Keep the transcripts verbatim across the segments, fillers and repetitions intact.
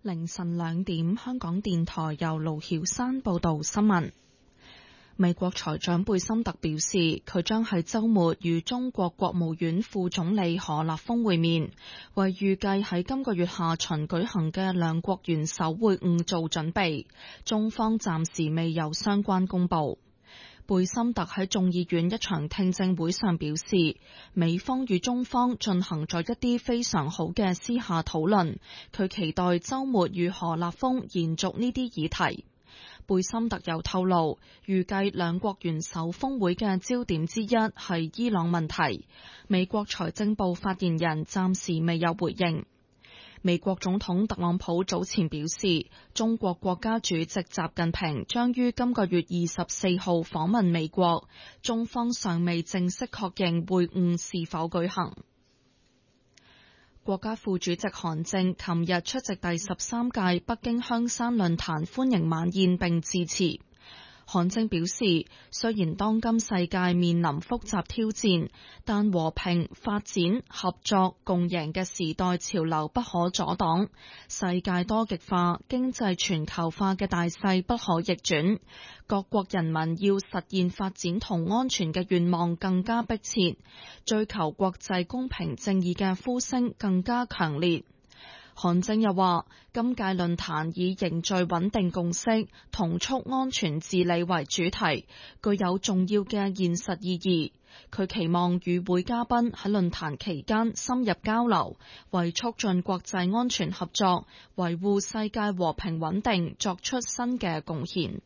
凌晨兩點，香港電台由盧曉山報道新聞。美國財長貝森特表示，佢將喺週末與中國國務院副總理何立峰會面，為預計喺今個月下旬舉行嘅兩國元首會晤做準備。中方暫時未有相關公佈。貝森特喺眾議院一場聽證會上表示，美方與中方進行咗一啲非常好嘅私下討論，佢期待週末與何立峰延續呢啲議題。貝森特又透露，預計兩國元首峰會嘅焦點之一係伊朗問題。美國財政部發言人暫時未有回應。美國總統特朗普早前表示，中國國家主席習近平將於今個月二十四號訪問美國，中方尚未正式確認會晤是否舉行。國家副主席韓正琴日出席第十三屆北京香山論壇歡迎晚宴並致辭。韓正表示，雖然當今世界面臨複雜挑戰，但和平、發展、合作、共贏嘅時代潮流不可阻擋，世界多極化、經濟全球化嘅大勢不可逆轉，各國人民要實現發展同安全嘅願望更加迫切，追求國際公平正義嘅呼聲更加強烈。韓正又話，今屆論壇以凝聚穩定共識、同促安全治理為主題，具有重要嘅現實意義。佢期望與會嘉賓喺論壇期間深入交流，為促進國際安全合作、維護世界和平穩定作出新嘅貢獻。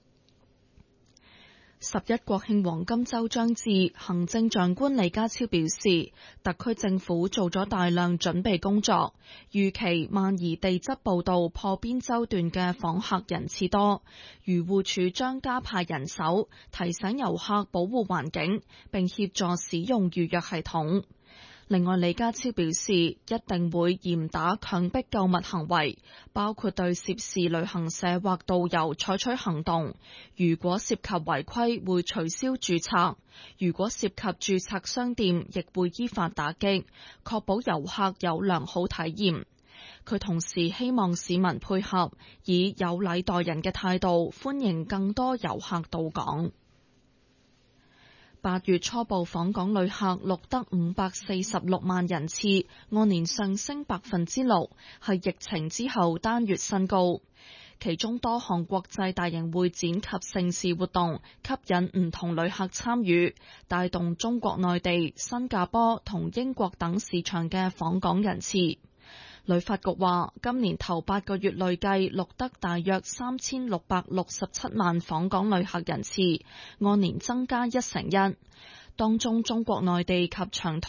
十一國慶黃金週將至，行政長官李家超表示，特區政府做咗大量準備工作，預期萬宜地質步道破邊洲段嘅訪客人次多，漁護署將加派人手，提醒遊客保護環境，並協助使用預約系統。另外，李家超表示，一定會嚴打強迫購物行為，包括對涉事旅行社或導遊採取行動。如果涉及違規，會取消註冊；如果涉及註冊商店，亦會依法打擊，確保遊客有良好體驗。佢同時希望市民配合，以有禮待人嘅態度，歡迎更多遊客到港。八月初步訪港旅客錄得五百四十六萬人次，按年上升百分之六，係疫情之後單月新高。其中多項國際大型會展及盛事活動吸引唔同旅客參與，帶動中國內地、新加坡同英國等市場嘅訪港人次。旅發局話，今年頭八個月累計錄得大約三千六百六十七萬訪港旅客人次，按年增加一成一。當中中國內地及長途